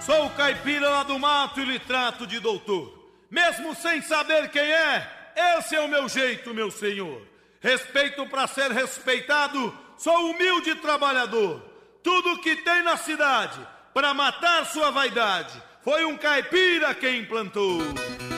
Sou o caipira lá do mato e lhe trato de doutor. Mesmo sem saber quem é, esse é o meu jeito, meu senhor. Respeito pra ser respeitado, sou humilde trabalhador. Tudo que tem na cidade, pra matar sua vaidade, foi um caipira quem implantou.